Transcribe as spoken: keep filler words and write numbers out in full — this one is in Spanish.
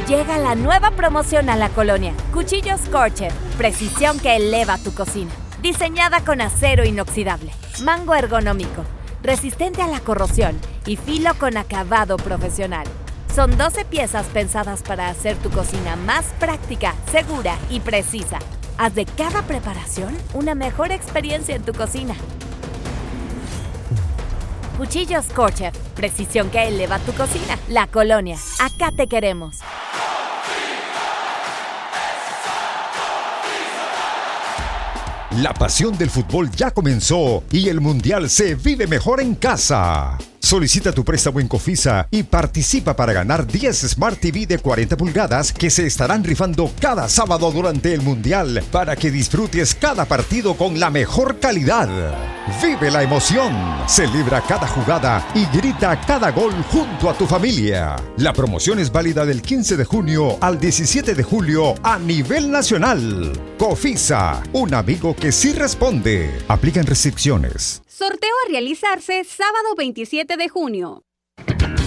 Llega la nueva promoción a la Colonia. Cuchillos Scorcher, precisión que eleva tu cocina. Diseñada con acero inoxidable, mango ergonómico, resistente a la corrosión y filo con acabado profesional. Son doce piezas pensadas para hacer tu cocina más práctica, segura y precisa. Haz de cada preparación una mejor experiencia en tu cocina. Cuchillos Scorcher, precisión que eleva tu cocina. La Colonia, acá te queremos. La pasión del fútbol ya comenzó y el Mundial se vive mejor en casa. Solicita tu préstamo en Cofisa y participa para ganar diez Smart T V de cuarenta pulgadas que se estarán rifando cada sábado durante el Mundial para que disfrutes cada partido con la mejor calidad. Vive la emoción, celebra cada jugada y grita cada gol junto a tu familia. La promoción es válida del quince de junio al diecisiete de julio a nivel nacional. Cofisa, un amigo que sí responde. Aplican restricciones. Sorteo a realizarse sábado veintisiete de junio.